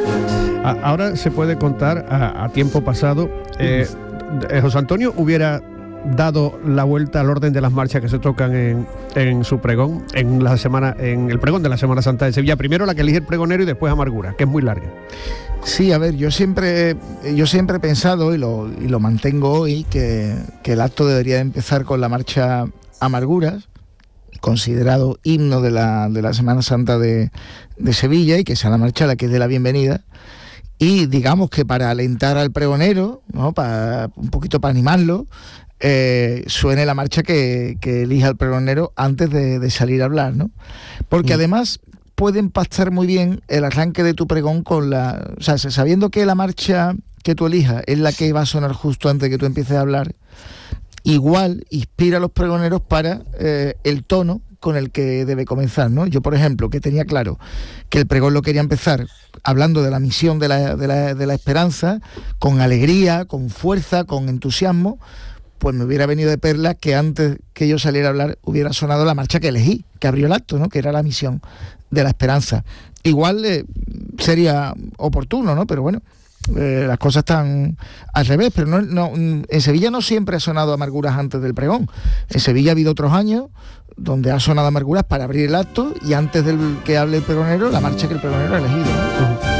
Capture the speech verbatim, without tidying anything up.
Ahora se puede contar a, a tiempo pasado. Eh, José Antonio hubiera dado la vuelta al orden de las marchas que se tocan en, en su pregón, en la semana, en el pregón de la Semana Santa de Sevilla. Primero la que elige el pregonero y después Amargura, que es muy larga. Sí, a ver, yo siempre, yo siempre he pensado y lo, y lo mantengo hoy que, que el acto debería empezar con la marcha Amarguras, considerado himno de la, de la Semana Santa de, de Sevilla, y que sea la marcha la que dé la bienvenida. Y digamos que para alentar al pregonero, ¿no?, para, un poquito para animarlo, eh, suene la marcha que, que elija el pregonero antes de, de salir a hablar, ¿no? Porque mm. además puede impactar muy bien el arranque de tu pregón con la... O sea, sabiendo que la marcha que tú elijas es la que va a sonar justo antes de que tú empieces a hablar, igual inspira a los pregoneros para eh, el tono con el que debe comenzar, ¿no? Yo, por ejemplo, que tenía claro que el pregón lo quería empezar hablando de la misión de la, de la, de la esperanza, con alegría, con fuerza, con entusiasmo, pues me hubiera venido de perlas que antes que yo saliera a hablar hubiera sonado la marcha que elegí, que abrió el acto, ¿no?, que era la misión de la esperanza. Igual eh, sería oportuno, ¿no? Pero bueno, eh, las cosas están al revés. Pero no, no, en Sevilla no siempre ha sonado Amarguras antes del pregón. En Sevilla ha habido otros años donde ha sonado Amarguras para abrir el acto y antes del que hable el pregonero, la marcha que el pregonero ha elegido, ¿no? Uh-huh.